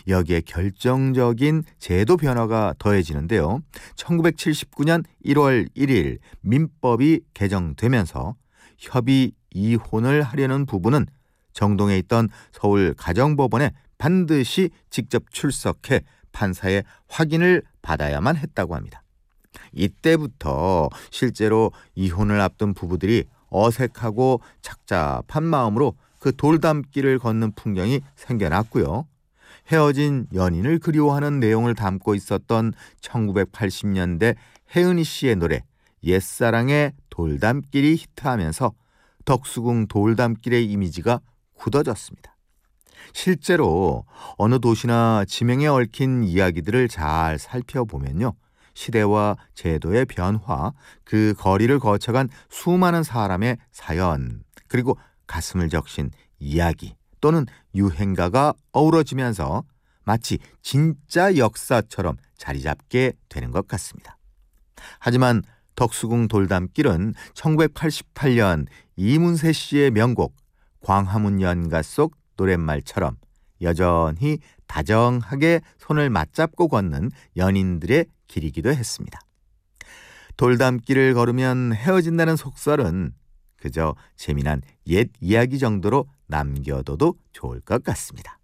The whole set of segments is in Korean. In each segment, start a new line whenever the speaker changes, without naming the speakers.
여기에 결정적인 제도 변화가 더해지는데요. 1979년 1월 1일 민법이 개정되면서 협의 이혼을 하려는 부부는 정동에 있던 서울 가정법원에 반드시 직접 출석해 판사의 확인을 받아야만 했다고 합니다. 이때부터 실제로 이혼을 앞둔 부부들이 어색하고 착잡한 마음으로 그 돌담길을 걷는 풍경이 생겨났고요. 헤어진 연인을 그리워하는 내용을 담고 있었던 1980년대 혜은이 씨의 노래 옛사랑의 돌담길이 히트하면서 덕수궁 돌담길의 이미지가 굳어졌습니다. 실제로 어느 도시나 지명에 얽힌 이야기들을 잘 살펴보면요. 시대와 제도의 변화, 그 거리를 거쳐간 수많은 사람의 사연, 그리고 가슴을 적신 이야기 또는 유행가가 어우러지면서 마치 진짜 역사처럼 자리 잡게 되는 것 같습니다. 하지만 덕수궁 돌담길은 1988년 이문세 씨의 명곡 광화문 연가 속 노랫말처럼 여전히 다정하게 손을 맞잡고 걷는 연인들의 길이기도 했습니다. 돌담길을 걸으면 헤어진다는 속설은 그저 재미난 옛 이야기 정도로 남겨둬도 좋을 것 같습니다.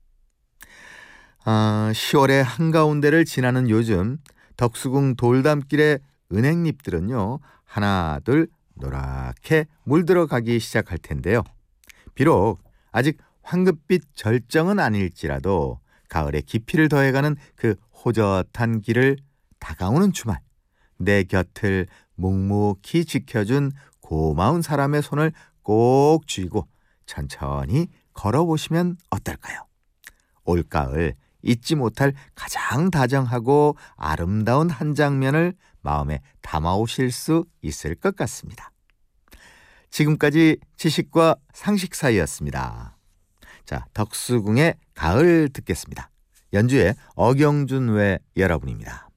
10월의 한가운데를 지나는 요즘 덕수궁 돌담길의 은행잎들은요 하나둘 노랗게 물들어가기 시작할 텐데요. 비록 아직 황금빛 절정은 아닐지라도 가을의 깊이를 더해가는 그 호젓한 길을 다가오는 주말 내 곁을 묵묵히 지켜준 고마운 사람의 손을 꼭 쥐고 천천히 걸어보시면 어떨까요? 올가을 잊지 못할 가장 다정하고 아름다운 한 장면을 마음에 담아오실 수 있을 것 같습니다. 지금까지 지식과 상식 사이였습니다. 자, 덕수궁의 가을 듣겠습니다. 연주의 어경준 외 여러분입니다.